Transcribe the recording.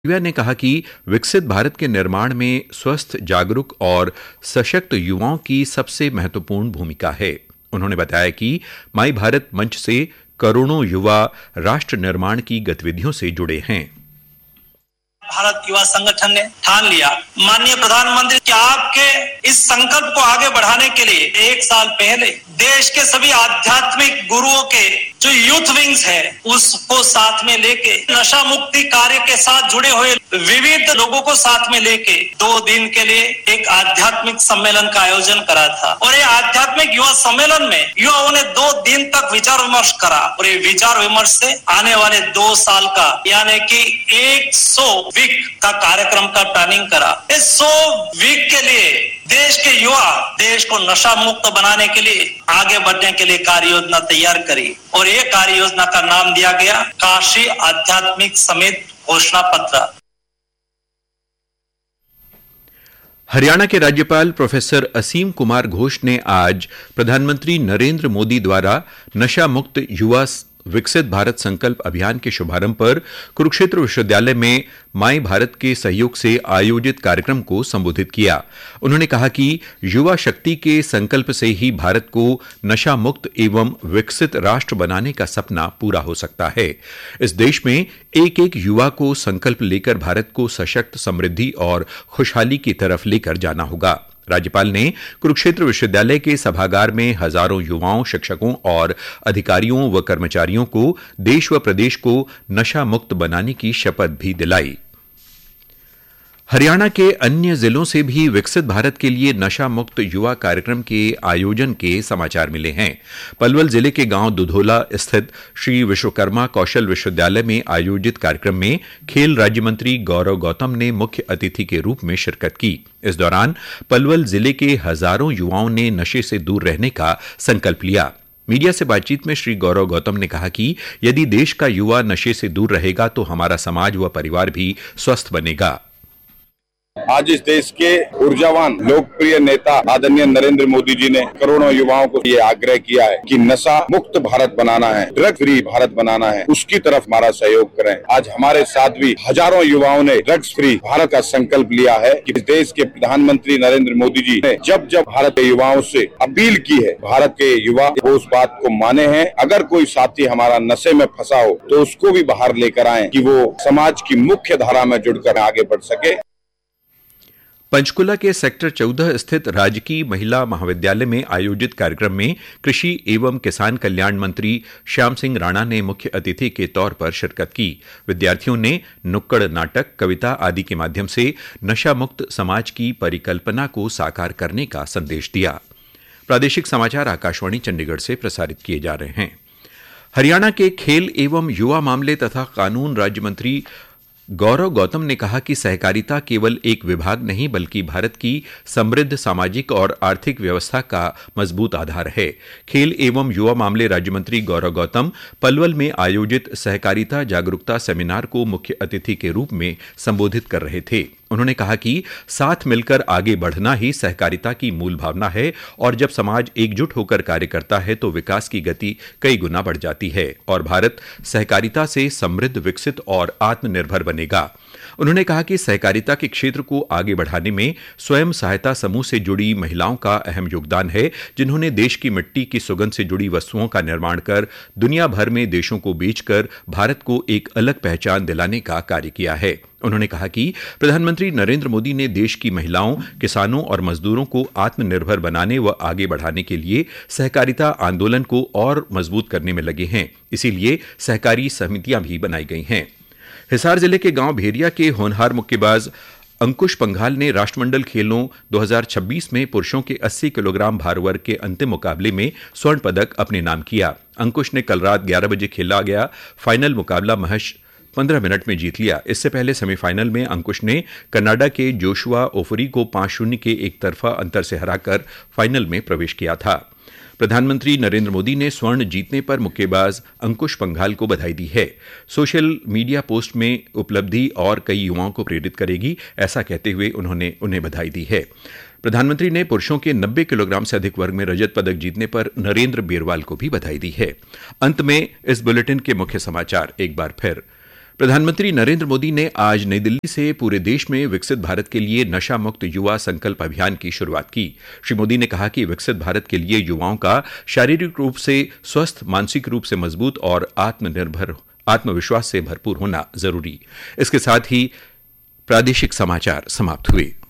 दिव्या ने कहा कि विकसित भारत के निर्माण में स्वस्थ, जागरूक और सशक्त युवाओं की सबसे महत्वपूर्ण भूमिका है। उन्होंने बताया कि माई भारत मंच से करोड़ों युवा राष्ट्र निर्माण की गतिविधियों से जुड़े हैं। भारत युवा संगठन ने ठान लिया, माननीय प्रधानमंत्री, कि आपके इस संकल्प को आगे बढ़ाने के लिए 1 साल पहले देश के सभी आध्यात्मिक गुरुओं के जो यूथ विंग्स है उसको साथ में लेके नशा मुक्ति कार्य के साथ जुड़े हुए विविध लोगों को साथ में लेके 2 दिन के लिए एक आध्यात्मिक सम्मेलन का आयोजन करा था। और ये आध्यात्मिक युवा सम्मेलन में युवाओं ने 2 दिन तक विचार विमर्श करा और ये विचार विमर्श से आने वाले 2 साल का यानी कि 100 वीक का कार्यक्रम का प्लानिंग करा। इस 100 वीक के लिए देश के युवा देश को नशा मुक्त बनाने के लिए आगे बढ़ने के लिए कार्य योजना तैयार करी और ये कार्य योजना का नाम दिया गया काशी आध्यात्मिक समेत घोषणा पत्र। हरियाणा के राज्यपाल प्रोफेसर असीम कुमार घोष ने आज प्रधानमंत्री नरेंद्र मोदी द्वारा नशा मुक्त युवा विकसित भारत संकल्प अभियान के शुभारंभ पर कुरुक्षेत्र विश्वविद्यालय में माई भारत के सहयोग से आयोजित कार्यक्रम को संबोधित किया। उन्होंने कहा कि युवा शक्ति के संकल्प से ही भारत को नशा मुक्त एवं विकसित राष्ट्र बनाने का सपना पूरा हो सकता है। इस देश में एक एक युवा को संकल्प लेकर भारत को सशक्त, समृद्धि और खुशहाली की तरफ लेकर जाना होगा। राज्यपाल ने कुरुक्षेत्र विश्वविद्यालय के सभागार में हजारों युवाओं, शिक्षकों और अधिकारियों व कर्मचारियों को देश व प्रदेश को नशा मुक्त बनाने की शपथ भी दिलाई। हरियाणा के अन्य जिलों से भी विकसित भारत के लिए नशा मुक्त युवा कार्यक्रम के आयोजन के समाचार मिले हैं। पलवल जिले के गांव दुधोला स्थित श्री विश्वकर्मा कौशल विश्वविद्यालय में आयोजित कार्यक्रम में खेल राज्य मंत्री गौरव गौतम ने मुख्य अतिथि के रूप में शिरकत की। इस दौरान पलवल जिले के हजारों युवाओं ने नशे से दूर रहने का संकल्प लिया। मीडिया से बातचीत में श्री गौरव गौतम ने कहा कि यदि देश का युवा नशे से दूर रहेगा तो हमारा समाज व परिवार भी स्वस्थ बनेगा। आज इस देश के ऊर्जावान लोकप्रिय नेता आदरणीय नरेंद्र मोदी जी ने करोड़ों युवाओं को ये आग्रह किया है कि नशा मुक्त भारत बनाना है, ड्रग फ्री भारत बनाना है, उसकी तरफ हमारा सहयोग करें। आज हमारे साथ भी हजारों युवाओं ने ड्रग्स फ्री भारत का संकल्प लिया है कि इस देश के प्रधानमंत्री नरेंद्र मोदी जी ने जब जब भारत के युवाओं से अपील की है, भारत के युवा उस बात को माने हैं। अगर कोई साथी हमारा नशे में फंसा हो तो उसको भी बाहर लेकर आए कि वो समाज की मुख्य धारा में जुड़कर आगे बढ़ सके। पंचकुला के सेक्टर 14 स्थित राजकीय महिला महाविद्यालय में आयोजित कार्यक्रम में कृषि एवं किसान कल्याण मंत्री श्याम सिंह राणा ने मुख्य अतिथि के तौर पर शिरकत की। विद्यार्थियों ने नुक्कड़ नाटक, कविता आदि के माध्यम से नशा मुक्त समाज की परिकल्पना को साकार करने का संदेश दिया। प्रादेशिक समाचार आकाशवाणी चंडीगढ़ से प्रसारित किए जा रहे हैं। हरियाणा के खेल एवं युवा मामले तथा कानून राज्य मंत्री गौरव गौतम ने कहा कि सहकारिता केवल एक विभाग नहीं बल्कि भारत की समृद्ध सामाजिक और आर्थिक व्यवस्था का मजबूत आधार है। खेल एवं युवा मामले राज्य मंत्री गौरव गौतम पलवल में आयोजित सहकारिता जागरूकता सेमिनार को मुख्य अतिथि के रूप में संबोधित कर रहे थे। उन्होंने कहा कि साथ मिलकर आगे बढ़ना ही सहकारिता की मूल भावना है और जब समाज एकजुट होकर कार्य करता है तो विकास की गति कई गुना बढ़ जाती है और भारत सहकारिता से समृद्ध, विकसित और आत्मनिर्भर बनेगा। उन्होंने कहा कि सहकारिता के क्षेत्र को आगे बढ़ाने में स्वयं सहायता समूह से जुड़ी महिलाओं का अहम योगदान है, जिन्होंने देश की मिट्टी की सुगंध से जुड़ी वस्तुओं का निर्माण कर दुनिया भर में देशों को बेचकर भारत को एक अलग पहचान दिलाने का कार्य किया है। उन्होंने कहा कि प्रधानमंत्री नरेंद्र मोदी ने देश की महिलाओं, किसानों और मजदूरों को आत्मनिर्भर बनाने व आगे बढ़ाने के लिए सहकारिता आंदोलन को और मजबूत करने में लगे हैं। इसीलिए सहकारी समितियां भी बनाई गई हैं। हिसार जिले के गांव भेरिया के होनहार मुक्केबाज अंकुश पंघाल ने राष्ट्रमंडल खेलों 2026 में पुरुषों के 80 किलोग्राम भार वर्ग के अंतिम मुकाबले में स्वर्ण पदक अपने नाम किया। अंकुश ने कल रात 11 बजे खेला गया फाइनल मुकाबला महज 15 मिनट में जीत लिया। इससे पहले सेमीफाइनल में अंकुश ने कनाडा के जोशुआ ओफरी को 5-0 के एक तरफा अंतर से हराकर फाइनल में प्रवेश किया था। प्रधानमंत्री नरेंद्र मोदी ने स्वर्ण जीतने पर मुक्केबाज अंकुश पंघाल को बधाई दी है। सोशल मीडिया पोस्ट में उपलब्धि और कई युवाओं को प्रेरित करेगी, ऐसा कहते हुए उन्होंने उन्हें बधाई दी है। प्रधानमंत्री ने पुरुषों के 90 किलोग्राम से अधिक वर्ग में रजत पदक जीतने पर नरेंद्र बेरवाल को भी बधाई दी है। अंत में इस बुलेटिन के मुख्य समाचार एक बार फिर। प्रधानमंत्री नरेंद्र मोदी ने आज नई दिल्ली से पूरे देश में विकसित भारत के लिए नशा मुक्त युवा संकल्प अभियान की शुरुआत की। श्री मोदी ने कहा कि विकसित भारत के लिए युवाओं का शारीरिक रूप से स्वस्थ, मानसिक रूप से मजबूत और आत्मविश्वास से भरपूर होना जरूरी। इसके साथ ही प्रादेशिक समाचार समाप्त हुए।